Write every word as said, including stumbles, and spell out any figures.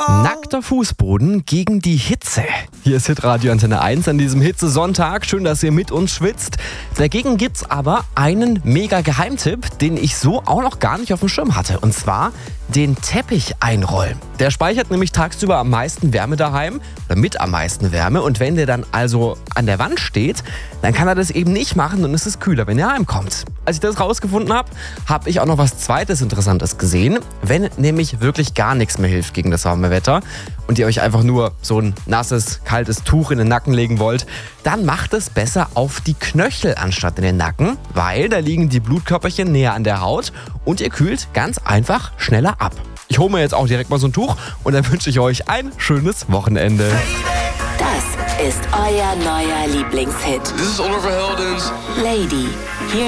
Nackter Fußboden gegen die Hitze. Hier ist Hitradio Antenne eins an diesem Hitzesonntag. Schön, dass ihr mit uns schwitzt. Dagegen gibt's aber einen mega Geheimtipp, den ich so auch noch gar nicht auf dem Schirm hatte. Und zwar den Teppich einrollen. Der speichert nämlich tagsüber am meisten Wärme daheim, oder mit am meisten Wärme. Und wenn der dann also an der Wand steht, dann kann er das eben nicht machen und es ist kühler, wenn er heimkommt. Als ich das rausgefunden habe, habe ich auch noch was zweites Interessantes gesehen. Wenn nämlich wirklich gar nichts mehr hilft gegen das warme Wetter und ihr euch einfach nur so ein nasses, kaltes Tuch in den Nacken legen wollt, dann macht es besser auf die Knöchel anstatt in den Nacken, weil da liegen die Blutkörperchen näher an der Haut und ihr kühlt ganz einfach schneller ab. Ich hole mir jetzt auch direkt mal so ein Tuch und dann wünsche ich euch ein schönes Wochenende. Das ist euer neuer Lieblingshit. This is Oliver Heldens. Lady. Hier